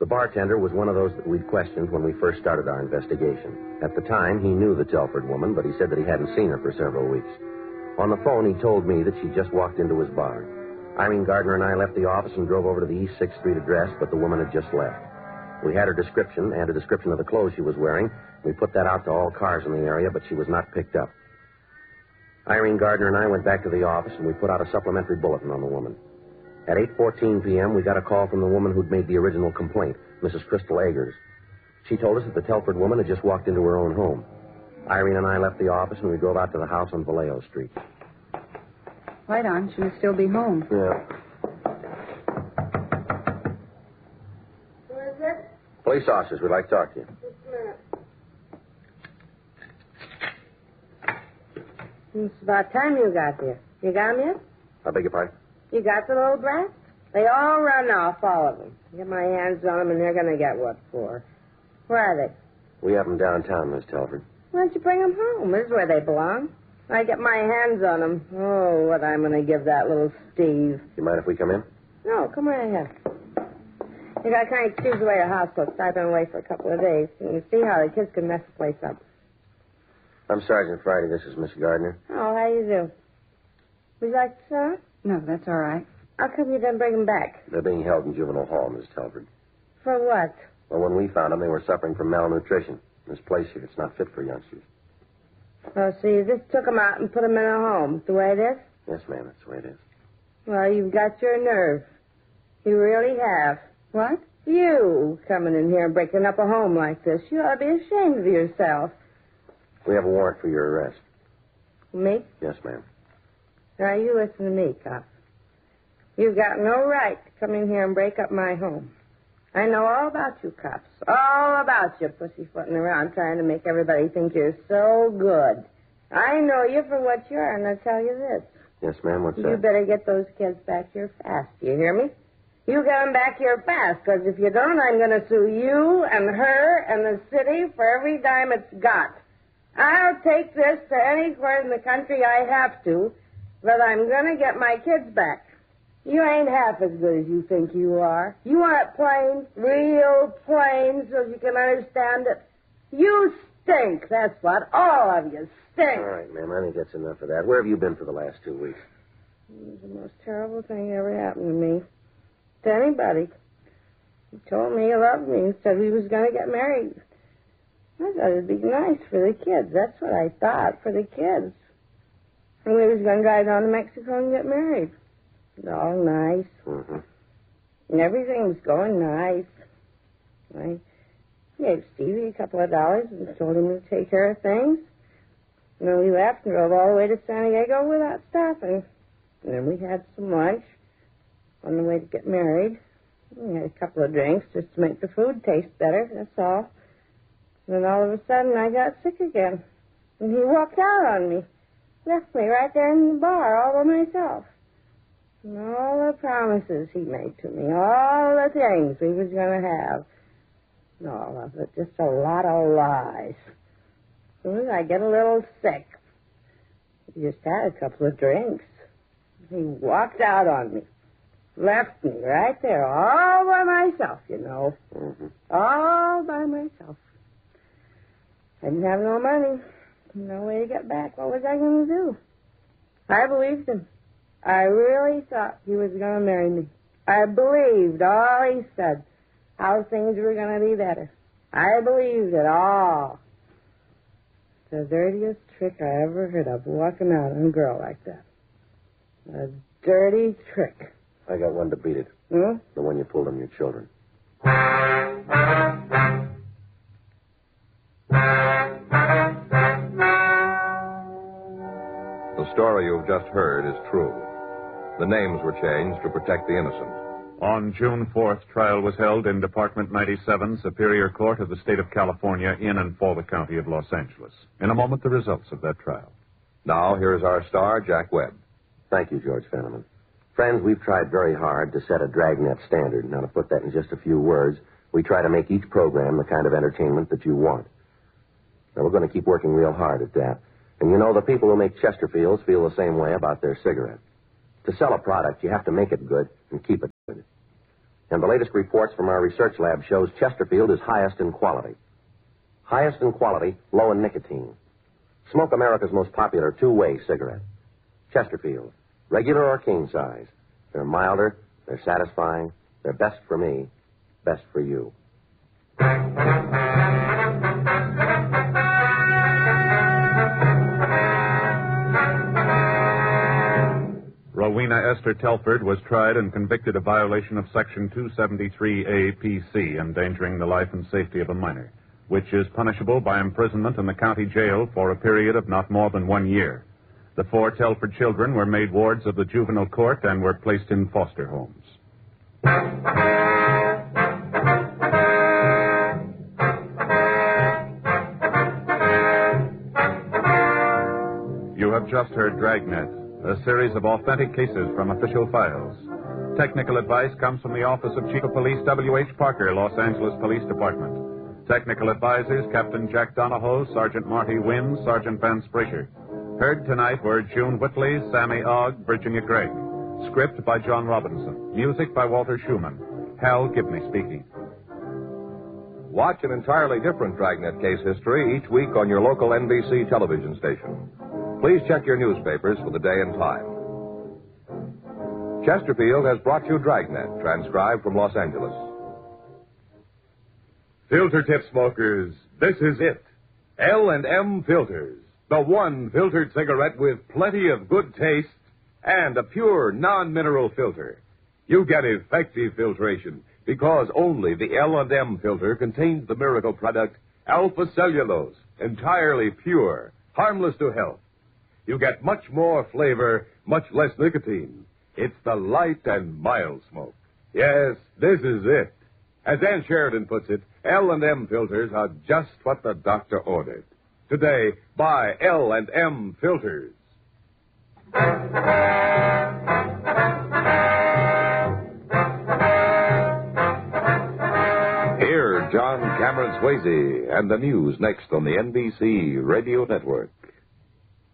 The bartender was one of those that we'd questioned when we first started our investigation. At the time, he knew the Telford woman, but he said that he hadn't seen her for several weeks. On the phone, he told me that she just walked into his bar. Irene Gardner and I left the office and drove over to the East 6th Street address, but the woman had just left. We had her description and a description of the clothes she was wearing. We put that out to all cars in the area, but she was not picked up. Irene Gardner and I went back to the office, and we put out a supplementary bulletin on the woman. At 8:14 p.m., we got a call from the woman who'd made the original complaint, Mrs. Crystal Eggers. She told us that the Telford woman had just walked into her own home. Irene and I left the office, and we drove out to the house on Vallejo Street. Right on. She must still be home. Yeah. Who is it? Police officers, we'd like to talk to you. Just a minute. It's about time you got here. You got them yet? I beg your pardon? You got the little brats? They all run off, all of them. Get my hands on them, and they're going to get what for. Where are they? We have them downtown, Miss Telford. Why don't you bring them home? This is where they belong. I get my hands on them. Oh, what I'm going to give that little Steve. You mind if we come in? No, come right here. You got to kind of choose the way your house looks. I've been away for a couple of days. You can see how the kids can mess the place up. I'm Sergeant Friday. This is Miss Gardner. Oh, how you do? Would you like to sit down? No, that's all right. How come you didn't bring them back? They're being held in juvenile hall, Miss Telford. For what? Well, when we found them, they were suffering from malnutrition. This place here, it's not fit for youngsters. Oh, so you just took them out and put them in a home, the way it is? Yes, ma'am, that's the way it is. Well, you've got your nerve. You really have. What? You coming in here and breaking up a home like this. You ought to be ashamed of yourself. We have a warrant for your arrest. Me? Yes, ma'am. Now, you listen to me, cop. You've got no right to come in here and break up my home. I know all about you, cops. All about you pussyfooting around trying to make everybody think you're so good. I know you for what you are, and I'll tell you this. Yes, ma'am, what's You that? better get those kids back here fast. Do you hear me? You get them back here fast, because if you don't, I'm going to sue you and her and the city for every dime it's got. I'll take this to anywhere in the country I have to, but I'm going to get my kids back. You ain't half as good as you think you are. You want it plain, real plain, so you can understand it. You stink, that's what. All of you stink. All right, ma'am, I think that's enough of that. Where have you been for the last 2 weeks? It was the most terrible thing that ever happened to me. To anybody. He told me he loved me and said we was going to get married. I thought it'd be nice for the kids. That's what I thought, for the kids. And we was going to drive down to Mexico and get married. It was all nice. Mm-hmm. And everything was going nice. I gave Stevie a couple of dollars and told him to take care of things. And then we left and drove all the way to San Diego without stopping. And then we had some lunch on the way to get married. We had a couple of drinks just to make the food taste better, that's all. And then all of a sudden I got sick again. And he walked out on me. Left me right there in the bar all by myself. And all the promises he made to me, all the things we was going to have. And all of it, just a lot of lies. As soon as I get a little sick, he just had a couple of drinks. He walked out on me. Left me right there, all by myself, you know. Mm-hmm. All by myself. I didn't have no money. No way to get back. What was I going to do? I believed him. I really thought he was going to marry me. I believed all he said. How things were going to be better. I believed it all. The dirtiest trick I ever heard of, walking out on a girl like that. A dirty trick. I got one to beat it. Hmm? The one you pulled on your children. The story you've just heard is true. The names were changed to protect the innocent. On June 4th, trial was held in Department 97, Superior Court of the State of California, in and for the County of Los Angeles. In a moment, the results of that trial. Now, here's our star, Jack Webb. Thank you, George Fenneman. Friends, we've tried very hard to set a Dragnet standard. Now, to put that in just a few words, we try to make each program the kind of entertainment that you want. Now, we're going to keep working real hard at that. And you know, the people who make Chesterfields feel the same way about their cigarette. To sell a product, you have to make it good and keep it good. And the latest reports from our research lab shows Chesterfield is highest in quality. Highest in quality, low in nicotine. Smoke America's most popular two-way cigarette. Chesterfield, regular or king size. They're milder, they're satisfying, they're best for me, best for you. Rowena Esther Telford was tried and convicted of violation of Section 273A PC, endangering the life and safety of a minor, which is punishable by imprisonment in the county jail for a period of not more than 1 year. The 4 Telford children were made wards of the juvenile court and were placed in foster homes. You have just heard Dragnet, a series of authentic cases from official files. Technical advice comes from the Office of Chief of Police W.H. Parker, Los Angeles Police Department. Technical advisors, Captain Jack Donahoe, Sergeant Marty Wynn, Sergeant Vance Brasher. Heard tonight were June Whitley, Sammy Ogg, Virginia Gregg. Script by John Robinson. Music by Walter Schumann. Hal Gibney speaking. Watch an entirely different Dragnet case history each week on your local NBC television station. Please check your newspapers for the day and time. Chesterfield has brought you Dragnet, transcribed from Los Angeles. Filter tip smokers, this is it. L&M Filters, the one filtered cigarette with plenty of good taste and a pure non-mineral filter. You get effective filtration because only the L&M filter contains the miracle product alpha cellulose, entirely pure, harmless to health. You get much more flavor, much less nicotine. It's the light and mild smoke. Yes, this is it. As Ann Sheridan puts it, L&M filters are just what the doctor ordered. Today, buy L&M filters. Hear John Cameron Swayze and the news next on the NBC Radio Network.